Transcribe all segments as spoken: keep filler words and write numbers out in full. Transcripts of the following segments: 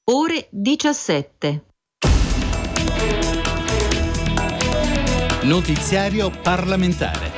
Ore diciassette. Notiziario parlamentare.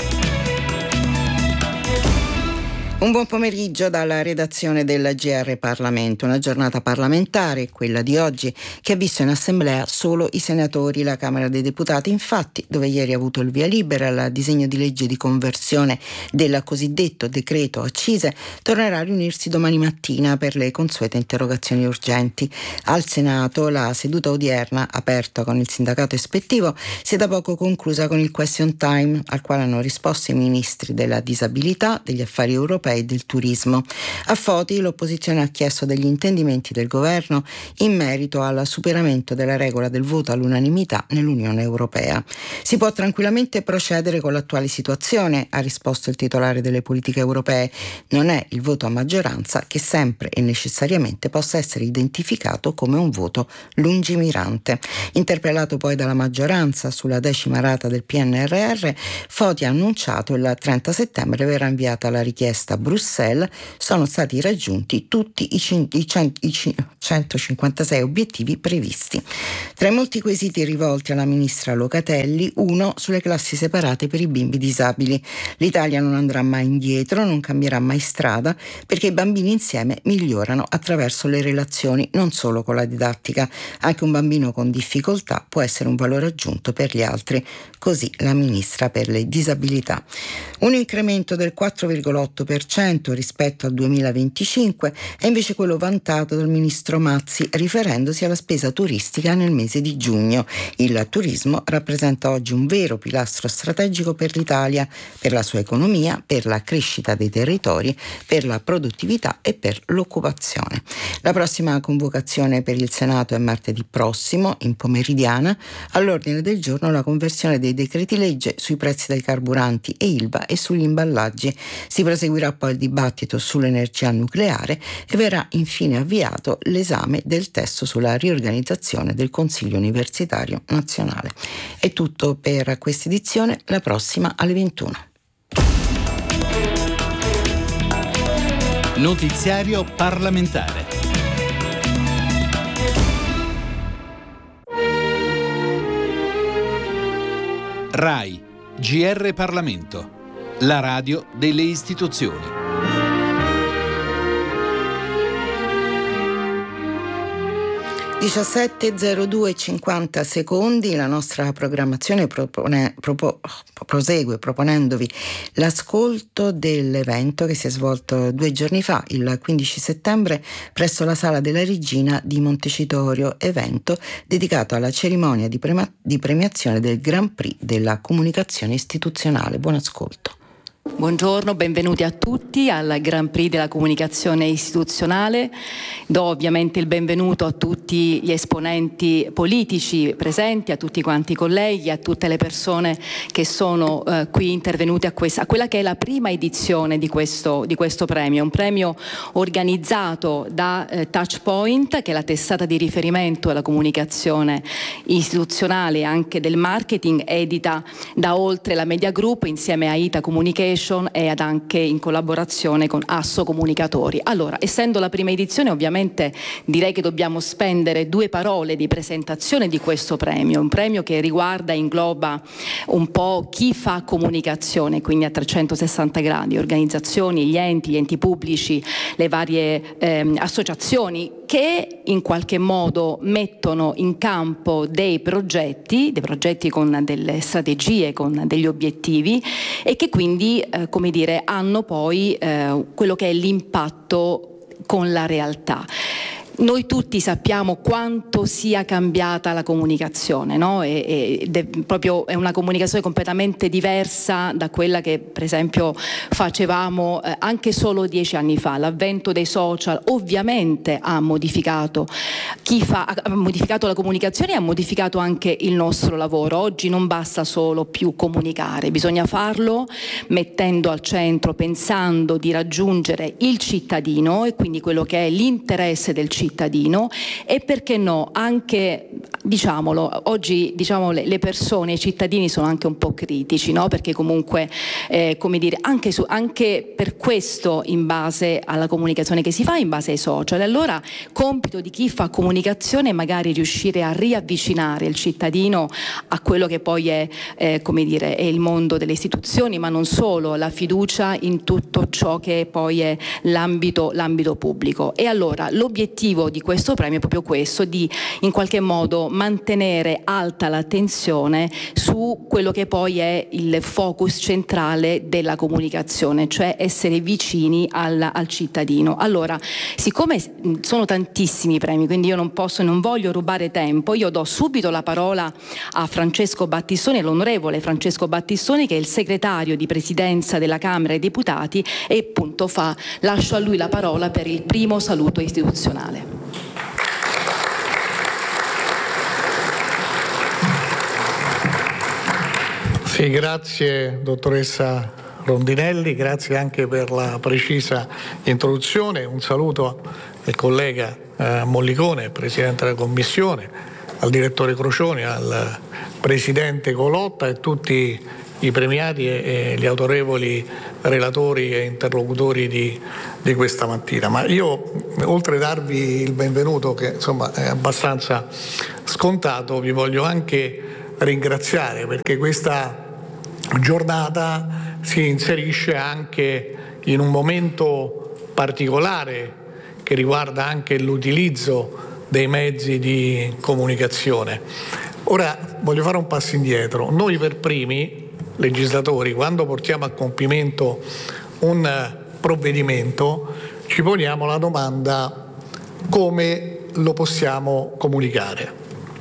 Un buon pomeriggio dalla redazione del G R Parlamento. Una giornata parlamentare, quella di oggi, che ha visto in assemblea solo i senatori. La Camera dei Deputati, infatti, dove ieri ha avuto il via libera al disegno di legge di conversione del cosiddetto decreto accise, tornerà a riunirsi domani mattina per le consuete interrogazioni urgenti. Al Senato la seduta odierna, aperta con il sindacato ispettivo, si è da poco conclusa con il question time, al quale hanno risposto i ministri della disabilità, degli affari europei e del turismo. A Foti l'opposizione ha chiesto degli intendimenti del governo in merito al superamento della regola del voto all'unanimità nell'Unione Europea. Si può tranquillamente procedere con l'attuale situazione, ha risposto il titolare delle politiche europee. Non è il voto a maggioranza che sempre e necessariamente possa essere identificato come un voto lungimirante. Interpellato poi dalla maggioranza sulla decima rata del P N R R, Foti ha annunciato il trenta settembre verrà inviata la richiesta a Bruxelles. Sono stati raggiunti tutti i, cin- i, cin- i cin- centocinquantasei obiettivi previsti. Tra i molti quesiti rivolti alla ministra Locatelli, uno sulle classi separate per i bimbi disabili. L'Italia non andrà mai indietro, non cambierà mai strada, perché i bambini insieme migliorano attraverso le relazioni, non solo con la didattica. Anche un bambino con difficoltà può essere un valore aggiunto per gli altri. Così la ministra per le disabilità. Un incremento del quattro virgola otto per cento rispetto al duemilaventicinque è invece quello vantato dal ministro Mazzi, riferendosi alla spesa turistica nel mese di giugno. Il turismo rappresenta oggi un vero pilastro strategico per l'Italia, per la sua economia, per la crescita dei territori, per la produttività e per l'occupazione. La prossima convocazione per il Senato è martedì prossimo, in pomeridiana. All'ordine del giorno la conversione dei decreti legge sui prezzi dei carburanti e I L V A e sugli imballaggi. Si proseguirà poi il dibattito sull'energia nucleare e verrà infine avviato l'esame del testo sulla riorganizzazione del Consiglio Universitario Nazionale. È tutto per questa edizione, la prossima alle ventuno. Notiziario parlamentare. RAI, G R Parlamento, la radio delle istituzioni. diciassette e zero due cinquanta secondi, la nostra programmazione propone, propo, prosegue proponendovi l'ascolto dell'evento che si è svolto due giorni fa, il quindici settembre, presso la Sala della Regina di Montecitorio, evento dedicato alla cerimonia di, prema, di premiazione del Grand Prix della comunicazione istituzionale. Buon ascolto. Buongiorno, benvenuti a tutti al Grand Prix della comunicazione istituzionale. Do ovviamente il benvenuto a tutti gli esponenti politici presenti, a tutti quanti i colleghi, a tutte le persone che sono eh, qui intervenute a, questa, a quella che è la prima edizione di questo, di questo premio, un premio organizzato da eh, Touchpoint, che è la testata di riferimento alla comunicazione istituzionale e anche del marketing, edita da Oltre la Media Group insieme a Ita Communication e ad anche in collaborazione con Asso Comunicatori. Allora, essendo la prima edizione, ovviamente direi che dobbiamo spendere due parole di presentazione di questo premio, un premio che riguarda e ingloba un po' chi fa comunicazione, quindi a trecentosessanta gradi, organizzazioni, gli enti, gli enti pubblici, le varie ehm, associazioni che in qualche modo mettono in campo dei progetti, dei progetti con delle strategie, con degli obiettivi e che quindi eh, come dire, hanno poi eh, quello che è l'impatto con la realtà. Noi tutti sappiamo quanto sia cambiata la comunicazione, no? E, ed è proprio è una comunicazione completamente diversa da quella che per esempio facevamo eh, anche solo dieci anni fa. L'avvento dei social ovviamente ha modificato chi fa, ha modificato la comunicazione e ha modificato anche il nostro lavoro. Oggi non basta solo più comunicare, bisogna farlo mettendo al centro, pensando di raggiungere il cittadino e quindi quello che è l'interesse del cittadino e perché no anche diciamolo, oggi diciamo, le, le persone, i cittadini sono anche un po' critici, no? Perché comunque, eh, come dire, anche, su, anche per questo in base alla comunicazione che si fa, in base ai social. Allora, compito di chi fa comunicazione è magari riuscire a riavvicinare il cittadino a quello che poi è, eh, come dire, è il mondo delle istituzioni, ma non solo, la fiducia in tutto ciò che poi è l'ambito, l'ambito pubblico. E allora l'obiettivo di questo premio è proprio questo, di in qualche modo mantenere alta l'attenzione su quello che poi è il focus centrale della comunicazione, cioè essere vicini al, al cittadino. Allora, siccome sono tantissimi premi, quindi io non posso e non voglio rubare tempo, io do subito la parola a Francesco Battistoni, l'onorevole Francesco Battistoni, che è il segretario di presidenza della Camera dei Deputati, e appunto fa, lascio a lui la parola per il primo saluto istituzionale. Sì, grazie dottoressa Rondinelli, grazie anche per la precisa introduzione. Un saluto al collega eh, Mollicone, Presidente della Commissione, al Direttore Crocioni, al Presidente Colotta e tutti i premiati e, e gli autorevoli relatori e interlocutori di, di questa mattina. Ma io, oltre a darvi il benvenuto, che insomma è abbastanza scontato, vi voglio anche ringraziare, perché questa giornata si inserisce anche in un momento particolare che riguarda anche l'utilizzo dei mezzi di comunicazione. Ora voglio fare un passo indietro. Noi per primi, legislatori, quando portiamo a compimento un provvedimento, ci poniamo la domanda: come lo possiamo comunicare?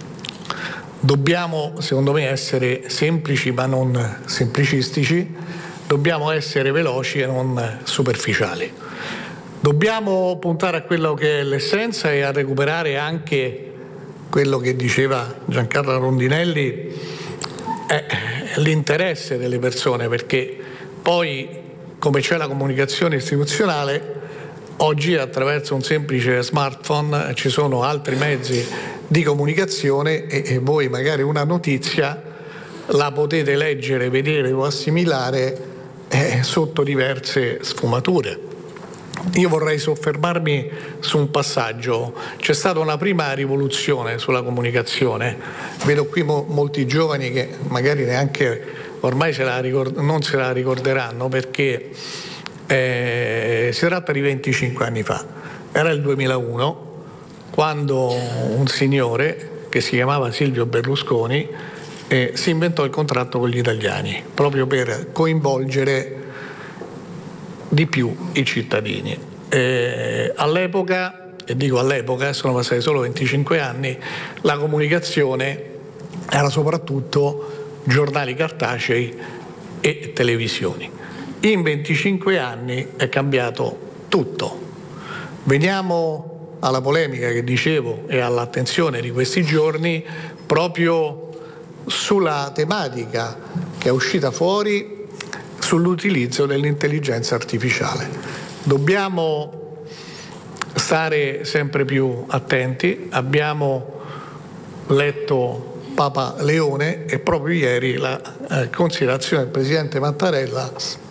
Dobbiamo, secondo me, essere semplici ma non semplicistici, dobbiamo essere veloci e non superficiali. Dobbiamo puntare a quello che è l'essenza e a recuperare anche quello che diceva Giancarlo Rondinelli, è l'interesse delle persone, perché poi, come c'è la comunicazione istituzionale, oggi attraverso un semplice smartphone ci sono altri mezzi di comunicazione e, e voi magari una notizia la potete leggere, vedere o assimilare eh, sotto diverse sfumature. Io vorrei soffermarmi su un passaggio. C'è stata una prima rivoluzione sulla comunicazione. Vedo qui mo- molti giovani che magari neanche ormai se la ricord- non se la ricorderanno, perché eh, si tratta di venticinque anni fa. Era il duemilauno, quando un signore che si chiamava Silvio Berlusconi eh, si inventò il contratto con gli italiani, proprio per coinvolgere di più i cittadini. Eh, all'epoca, e dico all'epoca, sono passati solo venticinque anni, la comunicazione era soprattutto giornali cartacei e televisioni. In venticinque anni è cambiato tutto. Veniamo alla polemica che dicevo e all'attenzione di questi giorni proprio sulla tematica che è uscita fuori sull'utilizzo dell'intelligenza artificiale. Dobbiamo stare sempre più attenti. Abbiamo letto Papa Leone e proprio ieri la eh, considerazione del Presidente Mattarella: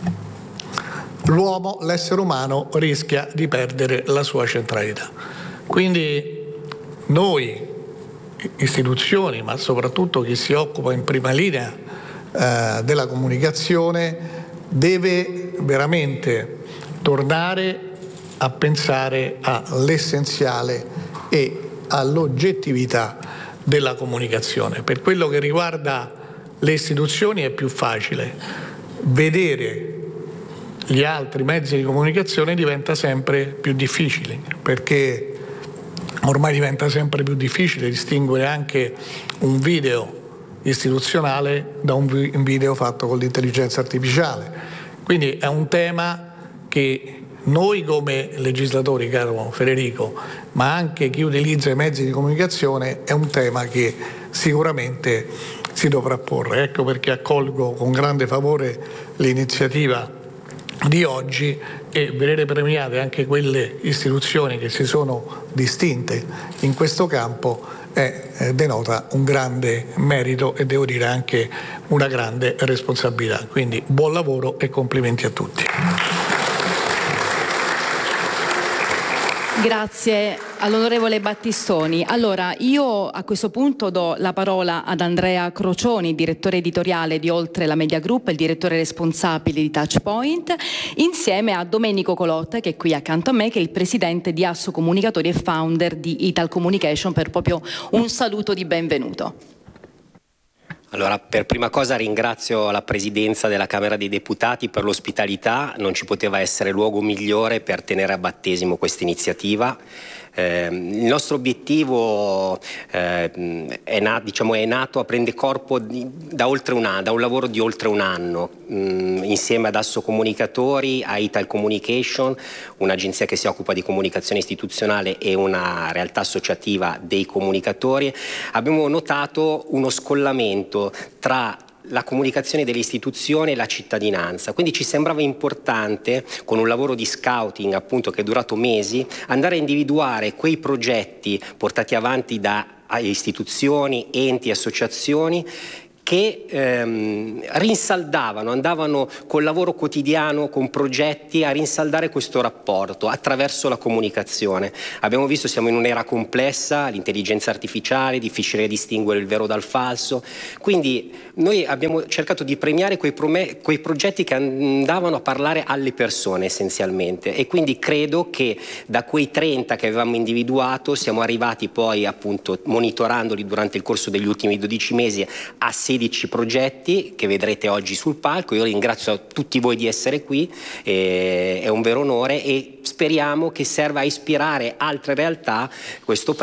l'uomo, l'essere umano rischia di perdere la sua centralità. Quindi noi, istituzioni, ma soprattutto chi si occupa in prima linea eh, della comunicazione, deve veramente tornare a pensare all'essenziale e all'oggettività della comunicazione. Per quello che riguarda le istituzioni è più facile. Vedere gli altri mezzi di comunicazione diventa sempre più difficile, perché ormai diventa sempre più difficile distinguere anche un video istituzionale da un video fatto con l'intelligenza artificiale. Quindi è un tema che noi come legislatori, caro Federico, ma anche chi utilizza i mezzi di comunicazione, è un tema che sicuramente si dovrà porre. Ecco perché accolgo con grande favore l'iniziativa di oggi, e vedere premiate anche quelle istituzioni che si sono distinte in questo campo è, eh, denota un grande merito e devo dire anche una grande responsabilità. Quindi buon lavoro e complimenti a tutti. Grazie all'onorevole Battistoni. Allora, io a questo punto do la parola ad Andrea Crocioni, direttore editoriale di Oltre la Media Group, il direttore responsabile di Touchpoint, insieme a Domenico Colotta, che è qui accanto a me, che è il presidente di Asso Comunicatori e founder di Ital Communication, per proprio un saluto di benvenuto. Allora, per prima cosa ringrazio la Presidenza della Camera dei Deputati per l'ospitalità, non ci poteva essere luogo migliore per tenere a battesimo questa iniziativa. Eh, il nostro obiettivo eh, è, na- diciamo, è nato, prende corpo di, da, oltre un anno, da un lavoro di oltre un anno, mh, insieme ad Asso Comunicatori, a Ital Communication, un'agenzia che si occupa di comunicazione istituzionale e una realtà associativa dei comunicatori. Abbiamo notato uno scollamento tra la comunicazione delle istituzioni e la cittadinanza, quindi ci sembrava importante, con un lavoro di scouting appunto che è durato mesi, andare a individuare quei progetti portati avanti da istituzioni, enti, associazioni che ehm, rinsaldavano, andavano col lavoro quotidiano, con progetti a rinsaldare questo rapporto attraverso la comunicazione. Abbiamo visto, siamo in un'era complessa, l'intelligenza artificiale, difficile distinguere il vero dal falso, quindi noi abbiamo cercato di premiare quei, prome- quei progetti che andavano a parlare alle persone essenzialmente, e quindi credo che da quei trenta che avevamo individuato siamo arrivati poi, appunto, monitorandoli durante il corso degli ultimi dodici mesi, a sedici progetti che vedrete oggi sul palco. Io ringrazio tutti voi di essere qui, eh, è un vero onore, e speriamo che serva a ispirare altre realtà questo